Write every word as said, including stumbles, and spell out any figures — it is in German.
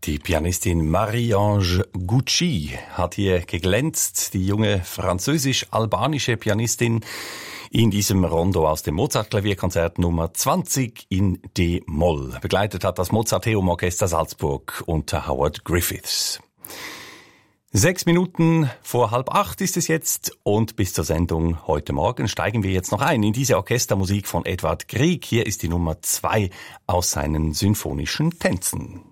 Die Pianistin Marie-Ange Gucci hat hier geglänzt, die junge französisch-albanische Pianistin in diesem Rondo aus dem Mozart-Klavierkonzert Nummer zwanzig in D-Moll. Begleitet hat das Mozarteum-Orchester Salzburg unter Howard Griffiths. Sechs Minuten vor halb acht ist es jetzt und bis zur Sendung heute Morgen steigen wir jetzt noch ein in diese Orchestermusik von Edvard Grieg. Hier ist die Nummer zwei aus seinen symphonischen Tänzen.